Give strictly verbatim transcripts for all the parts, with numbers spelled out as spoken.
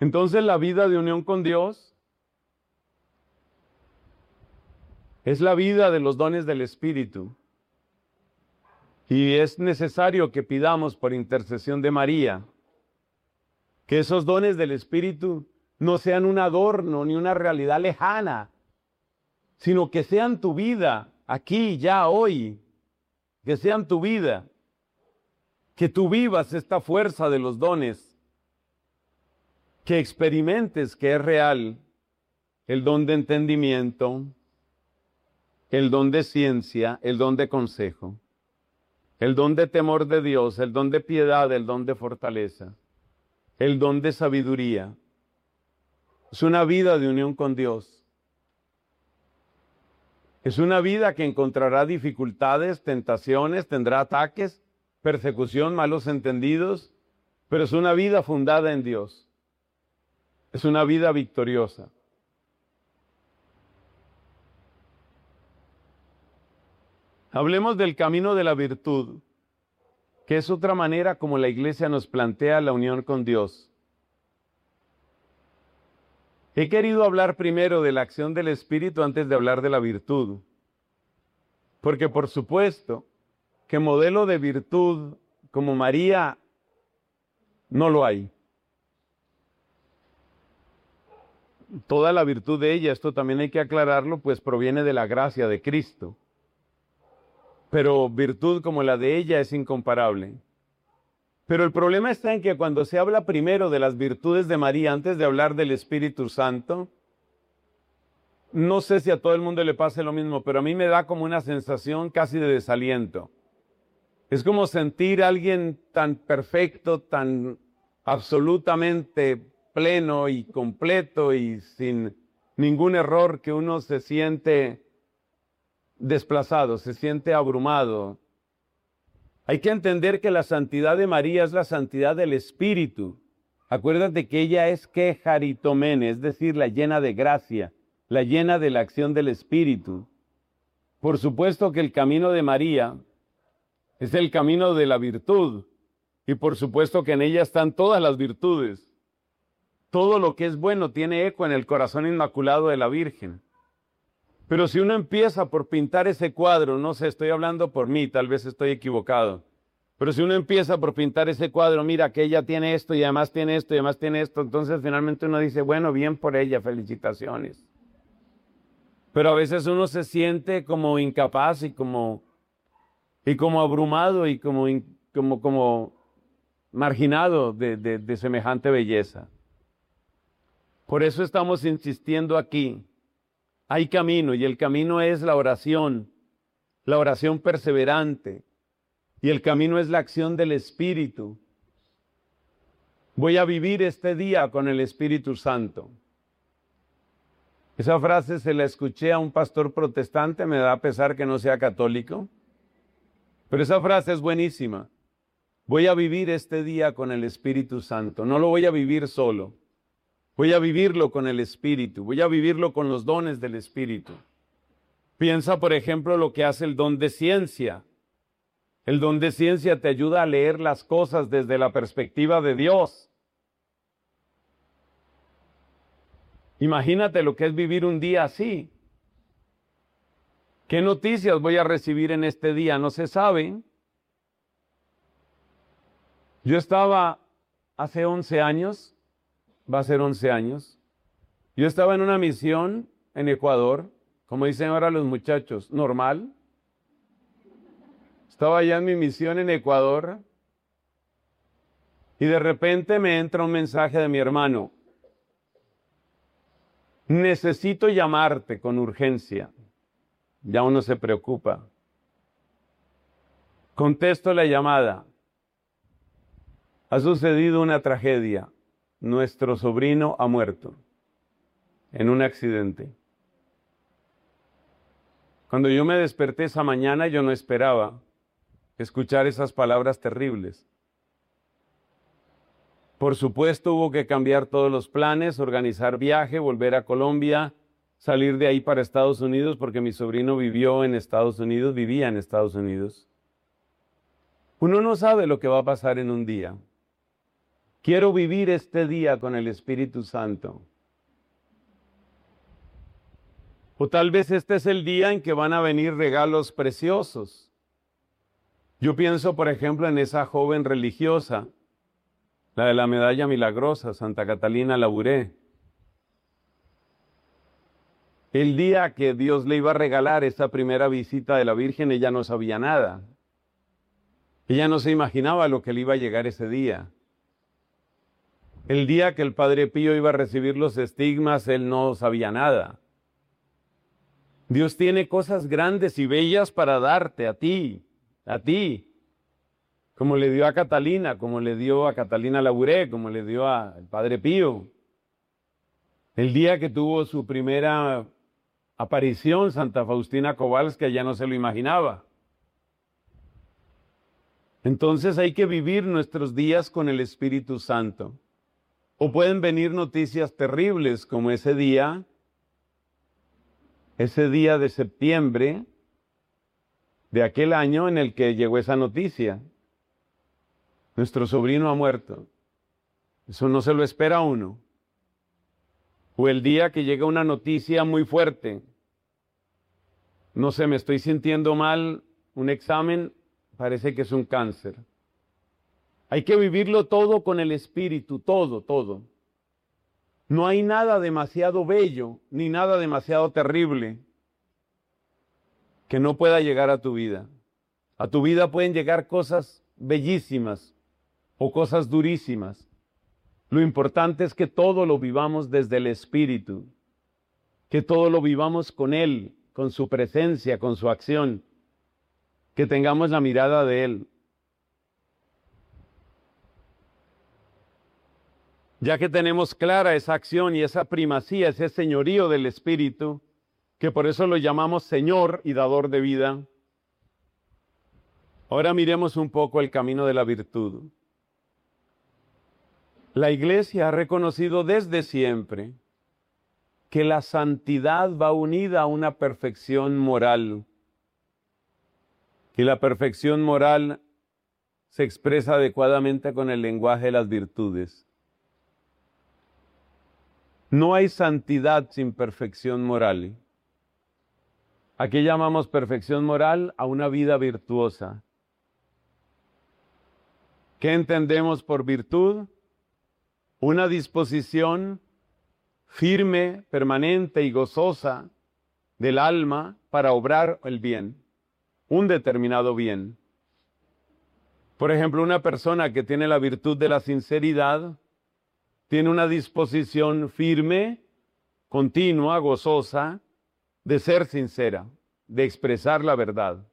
Entonces la vida de unión con Dios es la vida de los dones del Espíritu. Y es necesario que pidamos por intercesión de María que esos dones del Espíritu no sean un adorno ni una realidad lejana, sino que sean tu vida aquí, ya, hoy, que sean tu vida, que tú vivas esta fuerza de los dones, que experimentes que es real el don de entendimiento, el don de ciencia, el don de consejo, el don de temor de Dios, el don de piedad, el don de fortaleza, el don de sabiduría. Es una vida de unión con Dios. Es una vida que encontrará dificultades, tentaciones, tendrá ataques, persecución, malos entendidos, pero es una vida fundada en Dios. Es una vida victoriosa. Hablemos del camino de la virtud, que es otra manera como la Iglesia nos plantea la unión con Dios. He querido hablar primero de la acción del Espíritu antes de hablar de la virtud, porque por supuesto que modelo de virtud como María no lo hay. Toda la virtud de ella, esto también hay que aclararlo, pues proviene de la gracia de Cristo. Pero virtud como la de ella es incomparable. Pero el problema está en que cuando se habla primero de las virtudes de María antes de hablar del Espíritu Santo, no sé si a todo el mundo le pase lo mismo, pero a mí me da como una sensación casi de desaliento. Es como sentir a alguien tan perfecto, tan absolutamente pleno y completo y sin ningún error, que uno se siente desplazado, se siente abrumado. Hay que entender que la santidad de María es la santidad del Espíritu. Acuérdate que ella es que jaritomene, es decir, la llena de gracia, la llena de la acción del Espíritu. Por supuesto que el camino de María es el camino de la virtud, y por supuesto que en ella están todas las virtudes. Todo lo que es bueno tiene eco en el corazón inmaculado de la Virgen. Pero si uno empieza por pintar ese cuadro, no sé, estoy hablando por mí, tal vez estoy equivocado, pero si uno empieza por pintar ese cuadro, mira que ella tiene esto y además tiene esto y además tiene esto, entonces finalmente uno dice, bueno, bien por ella, felicitaciones. Pero a veces uno se siente como incapaz y como, y como abrumado y como, como, como marginado de, de, de semejante belleza. Por eso estamos insistiendo aquí. Hay camino, y el camino es la oración, la oración perseverante, y el camino es la acción del Espíritu. Voy a vivir este día con el Espíritu Santo. Esa frase se la escuché a un pastor protestante, me da pesar que no sea católico, pero esa frase es buenísima. Voy a vivir este día con el Espíritu Santo, no lo voy a vivir solo. Voy a vivirlo con el Espíritu, voy a vivirlo con los dones del Espíritu. Piensa, por ejemplo, lo que hace el don de ciencia. El don de ciencia te ayuda a leer las cosas desde la perspectiva de Dios. Imagínate lo que es vivir un día así. ¿Qué noticias voy a recibir en este día? No se sabe. Yo estaba hace once años, va a ser once años, yo estaba en una misión en Ecuador, como dicen ahora los muchachos, normal. Estaba allá en mi misión en Ecuador y de repente me entra un mensaje de mi hermano. Necesito llamarte con urgencia. Ya uno se preocupa. Contesto la llamada. Ha sucedido una tragedia. Nuestro sobrino ha muerto en un accidente. Cuando yo me desperté esa mañana, yo no esperaba escuchar esas palabras terribles. Por supuesto, hubo que cambiar todos los planes, organizar viaje, volver a Colombia, salir de ahí para Estados Unidos, porque mi sobrino vivió en Estados Unidos, vivía en Estados Unidos. Uno no sabe lo que va a pasar en un día. Quiero vivir este día con el Espíritu Santo. O tal vez este es el día en que van a venir regalos preciosos. Yo pienso, por ejemplo, en esa joven religiosa, la de la medalla milagrosa, Santa Catalina Labouré. El día que Dios le iba a regalar esa primera visita de la Virgen, ella no sabía nada. Ella no se imaginaba lo que le iba a llegar ese día. El día que el Padre Pío iba a recibir los estigmas, él no sabía nada. Dios tiene cosas grandes y bellas para darte a ti, a ti. Como le dio a Catalina, como le dio a Catalina Labouré, como le dio al Padre Pío. El día que tuvo su primera aparición, Santa Faustina Kowalska ya no se lo imaginaba. Entonces hay que vivir nuestros días con el Espíritu Santo. O pueden venir noticias terribles como ese día, ese día de septiembre de aquel año en el que llegó esa noticia. Nuestro sobrino ha muerto. Eso no se lo espera uno. O el día que llega una noticia muy fuerte. No sé, me estoy sintiendo mal, un examen, parece que es un cáncer. Hay que vivirlo todo con el Espíritu, todo, todo. No hay nada demasiado bello, ni nada demasiado terrible que no pueda llegar a tu vida. A tu vida pueden llegar cosas bellísimas o cosas durísimas. Lo importante es que todo lo vivamos desde el Espíritu, que todo lo vivamos con Él, con su presencia, con su acción, que tengamos la mirada de Él. Ya que tenemos clara esa acción y esa primacía, ese señorío del Espíritu, que por eso lo llamamos Señor y Dador de vida, ahora miremos un poco el camino de la virtud. La Iglesia ha reconocido desde siempre que la santidad va unida a una perfección moral. Y la perfección moral se expresa adecuadamente con el lenguaje de las virtudes. No hay santidad sin perfección moral. Aquí llamamos perfección moral a una vida virtuosa. ¿Qué entendemos por virtud? Una disposición firme, permanente y gozosa del alma para obrar el bien, un determinado bien. Por ejemplo, una persona que tiene la virtud de la sinceridad, tiene una disposición firme, continua, gozosa, de ser sincera, de expresar la verdad.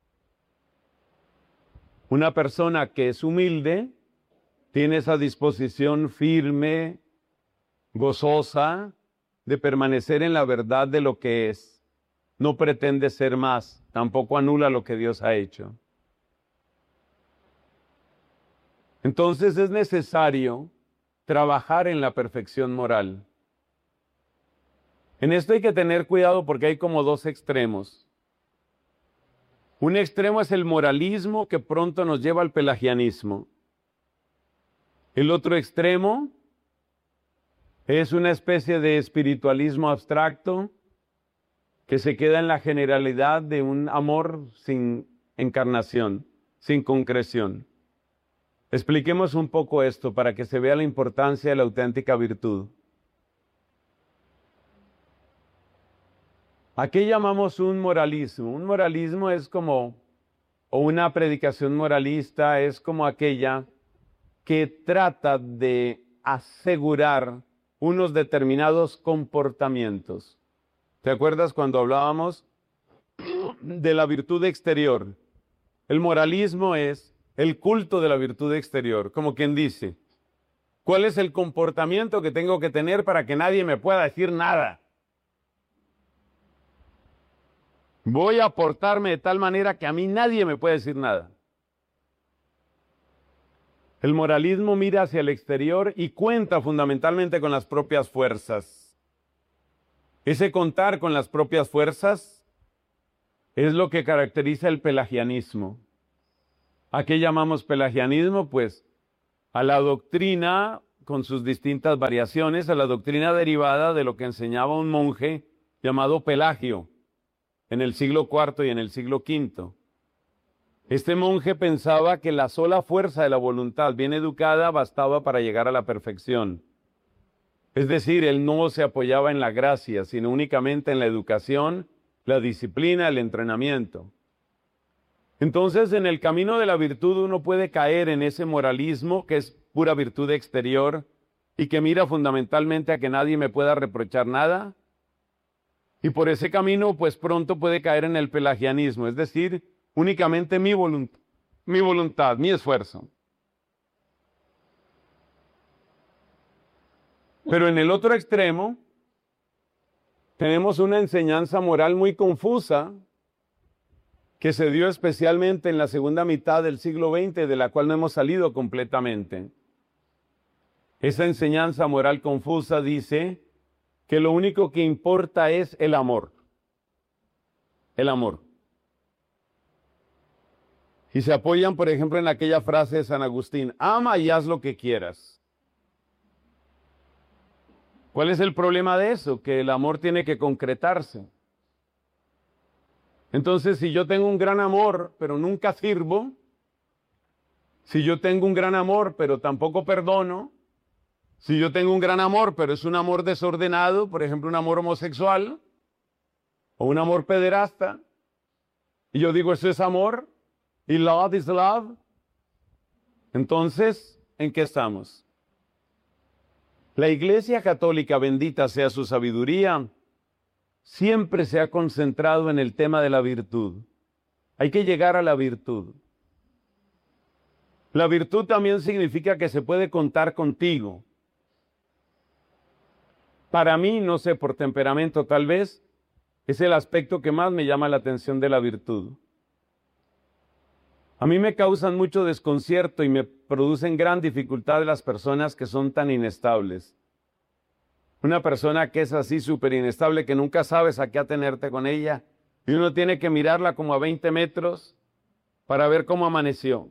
Una persona que es humilde, tiene esa disposición firme, gozosa, de permanecer en la verdad de lo que es. No pretende ser más, tampoco anula lo que Dios ha hecho. Entonces es necesario trabajar en la perfección moral. En esto hay que tener cuidado porque hay como dos extremos. Un extremo es el moralismo que pronto nos lleva al pelagianismo. El otro extremo es una especie de espiritualismo abstracto que se queda en la generalidad de un amor sin encarnación, sin concreción. Expliquemos un poco esto para que se vea la importancia de la auténtica virtud. ¿A qué llamamos un moralismo? Un moralismo es como, o una predicación moralista es como aquella que trata de asegurar unos determinados comportamientos. ¿Te acuerdas cuando hablábamos de la virtud exterior? El moralismo es el culto de la virtud exterior, como quien dice, ¿cuál es el comportamiento que tengo que tener para que nadie me pueda decir nada? Voy a portarme de tal manera que a mí nadie me puede decir nada. El moralismo mira hacia el exterior y cuenta fundamentalmente con las propias fuerzas. Ese contar con las propias fuerzas es lo que caracteriza el pelagianismo. ¿A qué llamamos pelagianismo? Pues a la doctrina con sus distintas variaciones, a la doctrina derivada de lo que enseñaba un monje llamado Pelagio en el siglo cuarto y en el siglo quinto. Este monje pensaba que la sola fuerza de la voluntad bien educada bastaba para llegar a la perfección. Es decir, él no se apoyaba en la gracia, sino únicamente en la educación, la disciplina, el entrenamiento. Entonces, en el camino de la virtud uno puede caer en ese moralismo que es pura virtud exterior y que mira fundamentalmente a que nadie me pueda reprochar nada. Y por ese camino, pues pronto puede caer en el pelagianismo, es decir, únicamente mi voluntad, mi voluntad, mi esfuerzo. Pero en el otro extremo, tenemos una enseñanza moral muy confusa que se dio especialmente en la segunda mitad del siglo veinte, de la cual no hemos salido completamente. Esa enseñanza moral confusa dice que lo único que importa es el amor. El amor. Y se apoyan, por ejemplo, en aquella frase de San Agustín: ama y haz lo que quieras. ¿Cuál es el problema de eso? Que el amor tiene que concretarse. Entonces, si yo tengo un gran amor, pero nunca sirvo, si yo tengo un gran amor, pero tampoco perdono, si yo tengo un gran amor, pero es un amor desordenado, por ejemplo, un amor homosexual, o un amor pederasta, y yo digo, eso es amor, y love is love, entonces, ¿en qué estamos? La Iglesia Católica, bendita sea su sabiduría, siempre se ha concentrado en el tema de la virtud. Hay que llegar a la virtud. La virtud también significa que se puede contar contigo. Para mí, no sé, por temperamento tal vez, es el aspecto que más me llama la atención de la virtud. A mí me causan mucho desconcierto y me producen gran dificultad las personas que son tan inestables. Una persona que es así súper inestable, que nunca sabes a qué atenerte con ella, y uno tiene que mirarla como a veinte metros para ver cómo amaneció.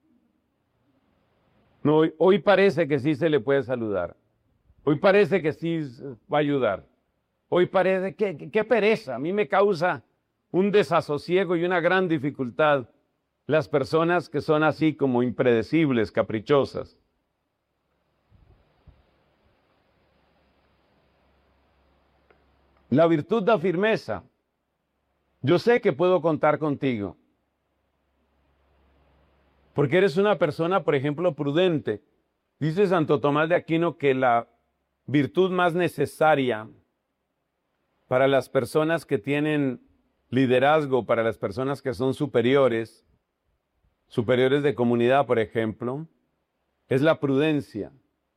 No, hoy, hoy parece que sí se le puede saludar. Hoy parece que sí va a ayudar. Hoy parece que, que, que pereza. A mí me causa un desasosiego y una gran dificultad las personas que son así como impredecibles, caprichosas. La virtud da firmeza. Yo sé que puedo contar contigo. Porque eres una persona, por ejemplo, prudente. Dice Santo Tomás de Aquino que la virtud más necesaria para las personas que tienen liderazgo, para las personas que son superiores, superiores de comunidad, por ejemplo, es la prudencia.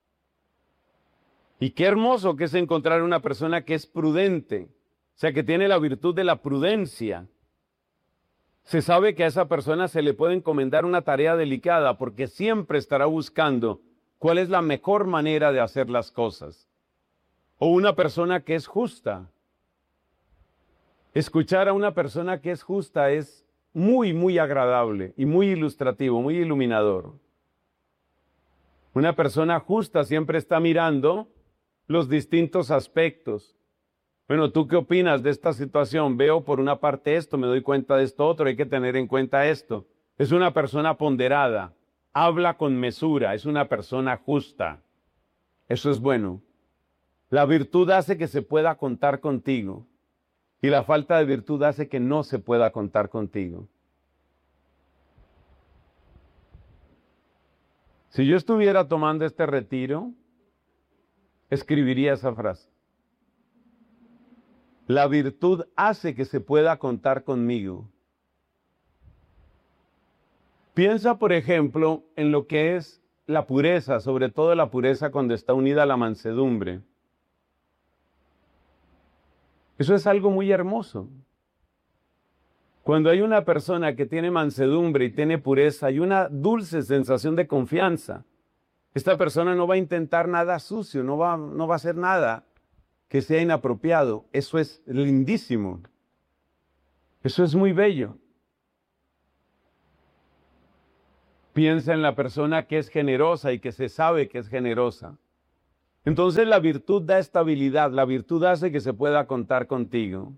Y qué hermoso que es encontrar una persona que es prudente, o sea, que tiene la virtud de la prudencia. Se sabe que a esa persona se le puede encomendar una tarea delicada porque siempre estará buscando cuál es la mejor manera de hacer las cosas. O una persona que es justa. Escuchar a una persona que es justa es muy, muy agradable y muy ilustrativo, muy iluminador. Una persona justa siempre está mirando los distintos aspectos. Bueno, ¿tú qué opinas de esta situación? Veo por una parte esto, me doy cuenta de esto otro, hay que tener en cuenta esto. Es una persona ponderada, habla con mesura, es una persona justa. Eso es bueno. La virtud hace que se pueda contar contigo y la falta de virtud hace que no se pueda contar contigo. Si yo estuviera tomando este retiro, escribiría esa frase. La virtud hace que se pueda contar conmigo. Piensa, por ejemplo, en lo que es la pureza, sobre todo la pureza cuando está unida a la mansedumbre. Eso es algo muy hermoso. Cuando hay una persona que tiene mansedumbre y tiene pureza, hay una dulce sensación de confianza. Esta persona no va a intentar nada sucio, no va, no va a hacer nada que sea inapropiado. Eso es lindísimo. Eso es muy bello. Piensa en la persona que es generosa y que se sabe que es generosa. Entonces la virtud da estabilidad, la virtud hace que se pueda contar contigo.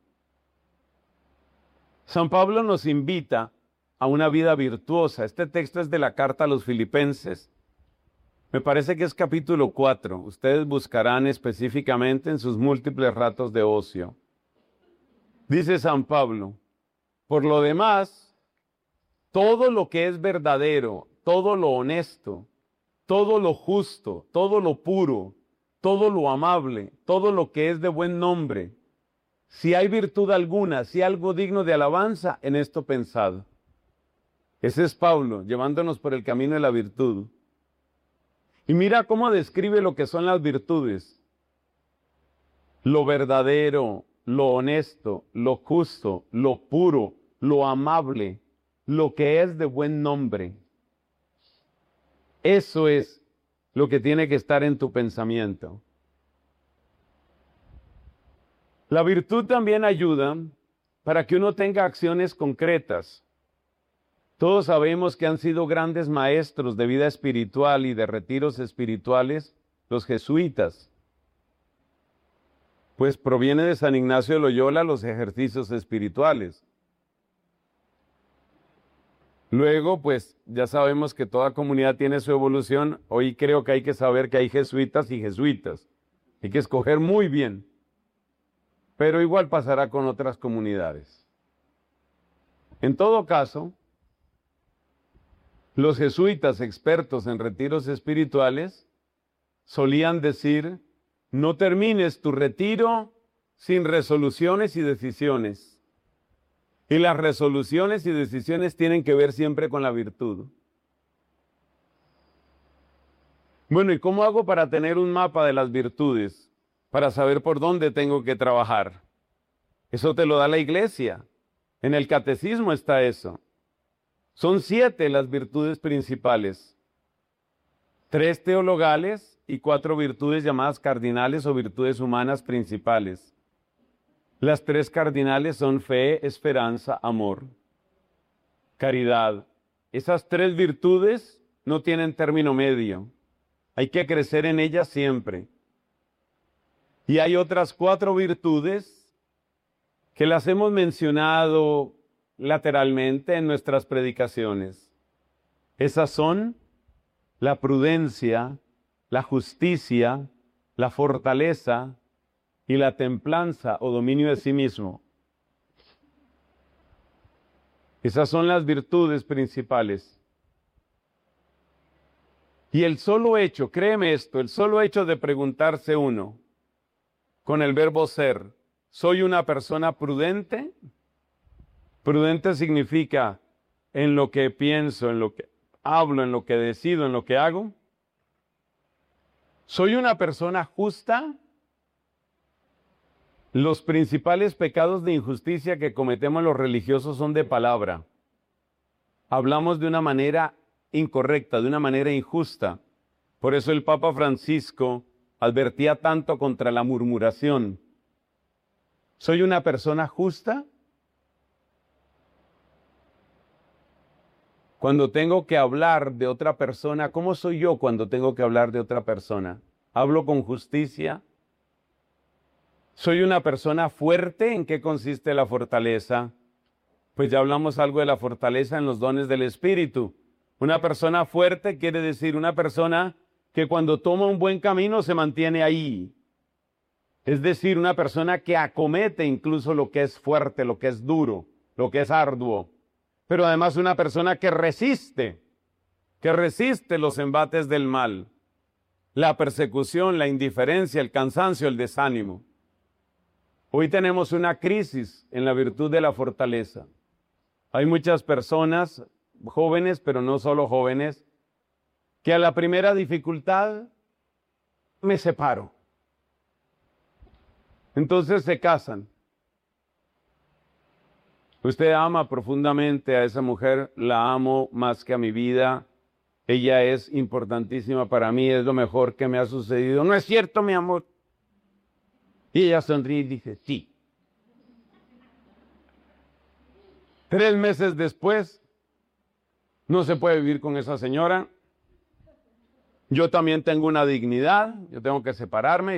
San Pablo nos invita a una vida virtuosa. Este texto es de la carta a los Filipenses. Me parece que es capítulo cuatro. Ustedes buscarán específicamente en sus múltiples ratos de ocio. Dice San Pablo, por lo demás, todo lo que es verdadero, todo lo honesto, todo lo justo, todo lo puro, todo lo amable, todo lo que es de buen nombre, si hay virtud alguna, si hay algo digno de alabanza, en esto pensad. Ese es Pablo, llevándonos por el camino de la virtud. Y mira cómo describe lo que son las virtudes. Lo verdadero, lo honesto, lo justo, lo puro, lo amable, lo que es de buen nombre. Eso es lo que tiene que estar en tu pensamiento. La virtud también ayuda para que uno tenga acciones concretas. Todos sabemos que han sido grandes maestros de vida espiritual y de retiros espirituales los jesuitas. Pues proviene de San Ignacio de Loyola los ejercicios espirituales. Luego, pues ya sabemos que toda comunidad tiene su evolución. Hoy creo que hay que saber que hay jesuitas y jesuitas. Hay que escoger muy bien. Pero igual pasará con otras comunidades. En todo caso, los jesuitas expertos en retiros espirituales solían decir, no termines tu retiro sin resoluciones y decisiones. Y las resoluciones y decisiones tienen que ver siempre con la virtud. Bueno, ¿y cómo hago para tener un mapa de las virtudes? Para saber por dónde tengo que trabajar. Eso te lo da la iglesia. En el catecismo está eso. Son siete las virtudes principales. Tres teologales y cuatro virtudes llamadas cardinales o virtudes humanas principales. Las tres cardinales son fe, esperanza, amor, caridad. Esas tres virtudes no tienen término medio. Hay que crecer en ellas siempre. Y hay otras cuatro virtudes que las hemos mencionado lateralmente en nuestras predicaciones. Esas son la prudencia, la justicia, la fortaleza y la templanza o dominio de sí mismo. Esas son las virtudes principales. Y el solo hecho, créeme esto, el solo hecho de preguntarse uno, con el verbo ser, ¿soy una persona prudente? Prudente significa en lo que pienso, en lo que hablo, en lo que decido, en lo que hago. ¿Soy una persona justa? Los principales pecados de injusticia que cometemos los religiosos son de palabra. Hablamos de una manera incorrecta, de una manera injusta. Por eso el Papa Francisco advertía tanto contra la murmuración. ¿Soy una persona justa? Cuando tengo que hablar de otra persona, ¿cómo soy yo cuando tengo que hablar de otra persona? ¿Hablo con justicia? ¿Soy una persona fuerte? ¿En qué consiste la fortaleza? Pues ya hablamos algo de la fortaleza en los dones del Espíritu. Una persona fuerte quiere decir una persona que cuando toma un buen camino se mantiene ahí. Es decir, una persona que acomete incluso lo que es fuerte, lo que es duro, lo que es arduo. Pero además una persona que resiste, que resiste los embates del mal, la persecución, la indiferencia, el cansancio, el desánimo. Hoy tenemos una crisis en la virtud de la fortaleza. Hay muchas personas, jóvenes, pero no solo jóvenes, que a la primera dificultad me separo. Entonces se casan. Usted ama profundamente a esa mujer, la amo más que a mi vida. Ella es importantísima para mí, es lo mejor que me ha sucedido. ¿No es cierto, mi amor? Y ella sonríe y dice, sí. Tres meses después, No se puede vivir con esa señora. Yo también tengo una dignidad, yo tengo que separarme.